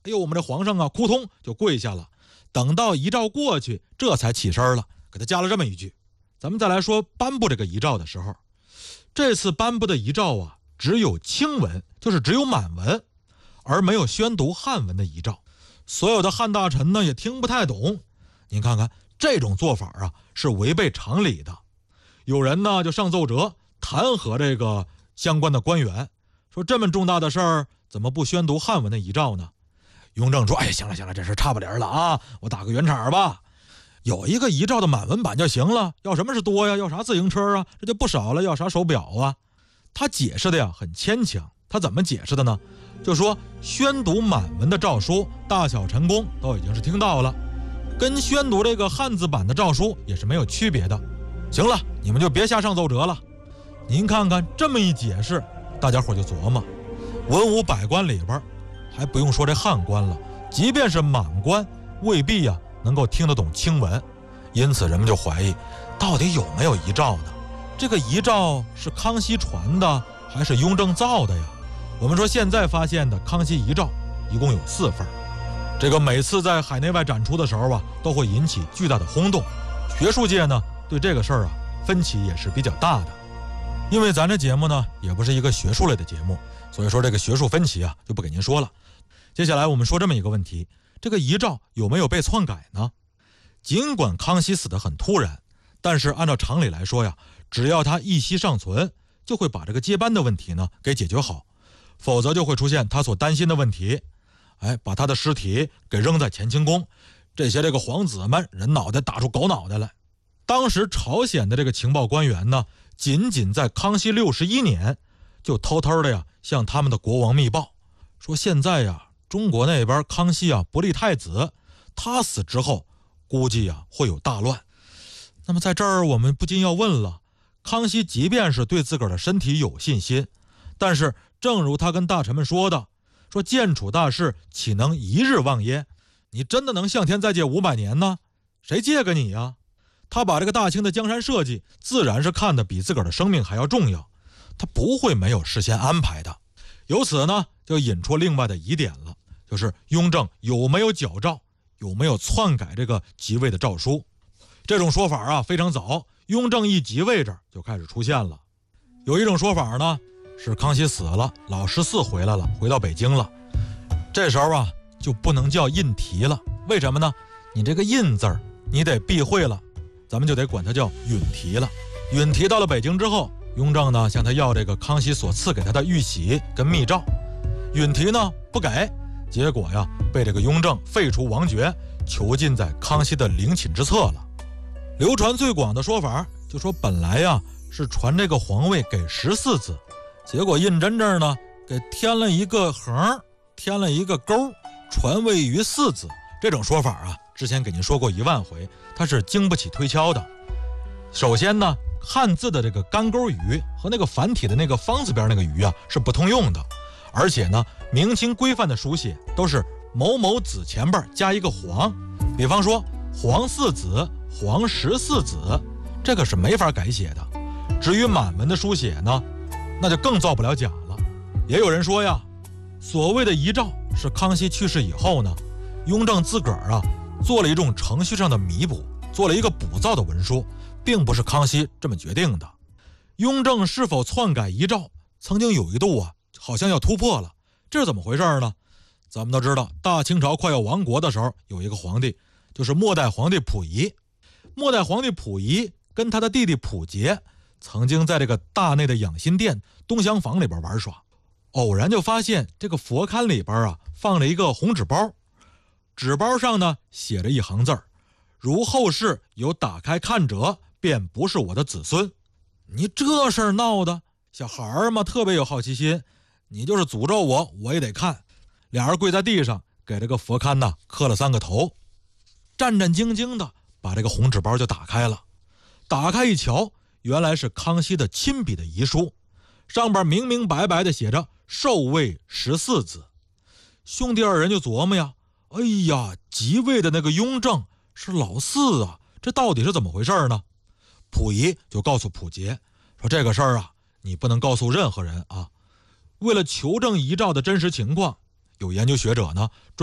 哎呦，我们这皇上啊，扑通就跪下了。等到遗诏过去，这才起身了，给他加了这么一句。咱们再来说颁布这个遗诏的时候，这次颁布的遗诏啊，只有清文，就是只有满文，而没有宣读汉文的遗诏。所有的汉大臣呢也听不太懂。您看看这种做法啊，是违背常理的。有人呢就上奏折弹劾这个相关的官员，说这么重大的事儿怎么不宣读汉文的遗诏呢？雍正说：“哎，行了，这事差不离了啊，我打个圆场吧。有一个遗诏的满文版就行了，要什么是多呀？要啥自行车啊？这就不少了，要啥手表啊？”他解释的呀很牵强。他怎么解释的呢？就说宣读满文的诏书，大小臣工都已经是听到了，跟宣读这个汉字版的诏书也是没有区别的。行了，你们就别瞎上奏折了。您看看这么一解释，大家伙就琢磨，文武百官里边，还不用说这汉官了，即便是满官，未必啊能够听得懂清文。因此人们就怀疑，到底有没有遗诏呢？这个遗诏是康熙传的，还是雍正造的呀？我们说现在发现的康熙遗诏一共有4份，这个每次在海内外展出的时候啊，都会引起巨大的轰动。学术界呢对这个事儿啊分歧也是比较大的。因为咱这节目呢也不是一个学术类的节目，所以说这个学术分歧啊就不给您说了。接下来我们说这么一个问题，这个遗诏有没有被篡改呢？尽管康熙死得很突然，但是按照常理来说呀，只要他一息尚存，就会把这个接班的问题呢给解决好，否则就会出现他所担心的问题。把他的尸体给扔在乾清宫，这些这个皇子们人脑袋打出狗脑袋来。当时朝鲜的这个情报官员呢，仅仅在康熙61年就偷偷的呀向他们的国王密报，说现在呀中国那边康熙啊不立太子，他死之后估计啊会有大乱。那么在这儿我们不禁要问了，康熙即便是对自个儿的身体有信心，但是正如他跟大臣们说的，说建储大事岂能一日忘耶？你真的能向天再借500年呢？谁借给你呀？他把这个大清的江山社稷自然是看得比自个儿的生命还要重要，他不会没有事先安排的。由此呢就引出另外的疑点了，就是雍正有没有矫诏，有没有篡改这个即位的诏书。这种说法啊非常早，雍正一即位这儿就开始出现了。有一种说法呢是康熙死了，老14回来了，回到北京了，这时候啊就不能叫胤禔了。为什么呢？你这个胤字儿你得避讳了，咱们就得管它叫允禔了。允禔到了北京之后，雍正呢向他要这个康熙所赐给他的玉玺跟密诏，允禔呢不给，结果呀被这个雍正废除王爵，囚禁在康熙的陵寝之侧了。流传最广的说法就说本来呀是传这个皇位给14子，结果胤禛这儿呢给添了一个横，添了一个勾，传位于4子。这种说法啊之前给您说过1万回，它是经不起推敲的。首先呢，汉字的这个干勾鱼和那个繁体的那个方字边那个鱼啊是不通用的，而且呢明清规范的书写都是某某子前边加一个皇，比方说皇4子、皇14子，这个是没法改写的。至于满文的书写呢，那就更造不了假了。也有人说呀，所谓的遗诏是康熙去世以后呢，雍正自个儿啊做了一种程序上的弥补，做了一个补造的文书，并不是康熙这么决定的。雍正是否篡改遗诏，曾经有一度啊好像要突破了，这是怎么回事呢？咱们都知道，大清朝快要亡国的时候，有一个皇帝，就是末代皇帝溥仪。末代皇帝溥仪跟他的弟弟溥杰曾经在这个大内的养心殿东厢房里边玩耍，偶然就发现这个佛龛里边啊放了一个红纸包，纸包上呢写着一行字儿：如后世有打开看者，便不是我的子孙。你这事儿闹的，小孩儿嘛特别有好奇心，你就是诅咒我，我也得看。俩人跪在地上，给这个佛龛呢磕了3个头，战战兢兢的把这个红纸包就打开了。打开一瞧，原来是康熙的亲笔的遗书，上边明明白白的写着授位14子。兄弟二人就琢磨呀，哎呀，即位的那个雍正是老4啊，这到底是怎么回事呢？溥仪就告诉溥杰说，这个事儿啊你不能告诉任何人啊。为了求证遗诏的真实情况，有研究学者呢